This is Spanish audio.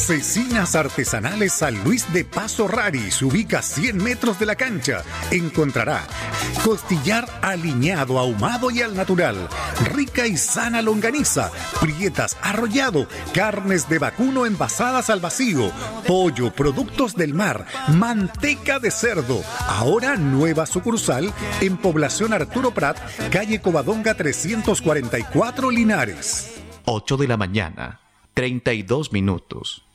Cecinas Artesanales San Luis de Paso Rari se ubica a 100 metros de la cancha. Encontrará costillar aliñado, ahumado y al natural, rica y sana longaniza, prietas arrollado, carnes de vacuno envasadas al vacío, pollo, productos del mar, manteca de cerdo. Ahora nueva sucursal en Población Arturo Prat, calle Covadonga 344 Linares. 8 de la mañana, 32 minutos.